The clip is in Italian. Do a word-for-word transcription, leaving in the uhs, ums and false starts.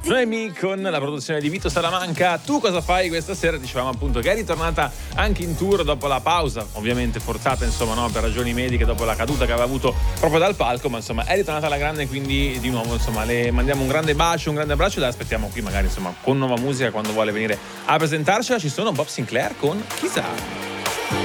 Noemi con la produzione di Vito Salamanca. Tu cosa fai questa sera? Dicevamo appunto che è ritornata anche in tour dopo la pausa, ovviamente forzata insomma, no, per ragioni mediche, dopo la caduta che aveva avuto proprio dal palco, ma insomma è ritornata alla grande, quindi di nuovo insomma le mandiamo un grande bacio, un grande abbraccio e la aspettiamo qui magari insomma con nuova musica quando vuole venire a presentarcela. Ci sono Bob Sinclair con Chissà.